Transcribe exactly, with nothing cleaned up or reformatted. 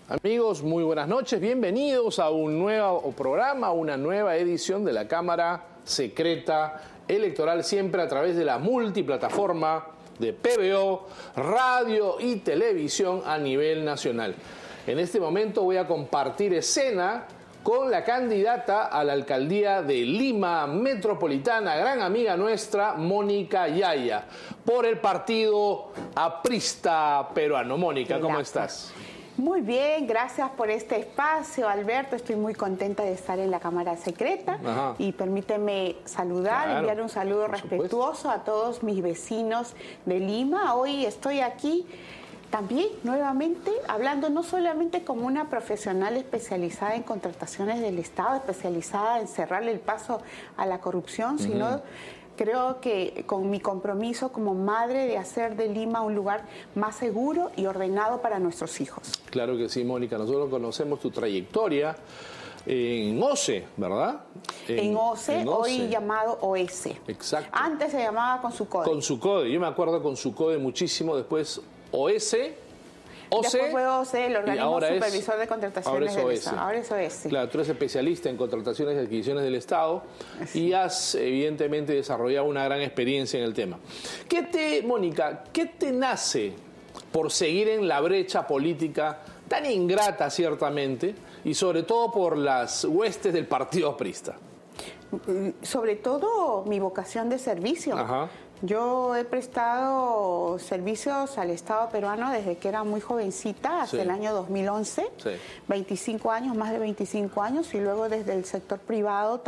Amigos, muy buenas noches, bienvenidos a un nuevo programa, una nueva edición de la Cámara Secreta Electoral, siempre a través de la multiplataforma de P B O, radio y televisión a nivel nacional. En este momento voy a compartir escena con la candidata a la alcaldía de Lima Metropolitana, gran amiga nuestra, Mónica Yaya, por el partido aprista peruano. Mónica, ¿cómo estás? Muy bien, gracias por este espacio, Alberto. Estoy muy contenta de estar en la Cámara Secreta. Ajá. Y permíteme saludar, claro, enviar un saludo respetuoso supuesto. a todos mis vecinos de Lima. Hoy estoy aquí también nuevamente hablando no solamente como una profesional especializada en contrataciones del Estado, especializada en cerrarle el paso a la corrupción, uh-huh. sino creo que con mi compromiso como madre de hacer de Lima un lugar más seguro y ordenado para nuestros hijos. Claro que sí, Mónica. Nosotros conocemos tu trayectoria en O C E, ¿verdad? En, en O C E, en O C E, hoy llamado O S. Exacto. Antes se llamaba Consucode. Consucode. Yo me acuerdo Consucode muchísimo, después O S, O C E, después fue O C E, el organismo supervisor es, de contrataciones del Estado. Ahora es O S. Claro, tú eres especialista en contrataciones y adquisiciones del Estado sí. y has evidentemente desarrollado una gran experiencia en el tema. ¿Qué te, Mónica, qué te nace por seguir en la brecha política tan ingrata ciertamente y sobre todo por las huestes del partido aprista? Sobre todo mi vocación de servicio. Ajá. Yo he prestado servicios al Estado peruano desde que era muy jovencita, hasta sí. el año dos mil once, sí. veinticinco años, más de veinticinco años, y luego desde el sector privado